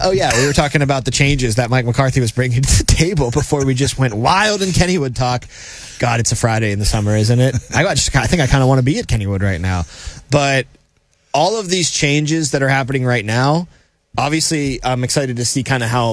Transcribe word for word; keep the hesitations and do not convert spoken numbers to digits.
oh, yeah, we were talking about the changes that Mike McCarthy was bringing to the table before we just went wild in Kennywood talk. God, it's a Friday in the summer, isn't it? I, got just, I think I kind of want to be at Kennywood right now. But all of these changes that are happening right now, obviously, I'm excited to see kind of how